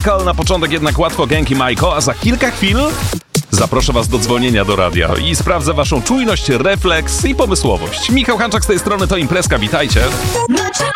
Michael. Na początek jednak łatwo Genki Michael, a za kilka chwil zaproszę was do dzwonienia do radia i sprawdzę waszą czujność, refleks i pomysłowość. Michał Hanczak z tej strony, to Imprezka, witajcie.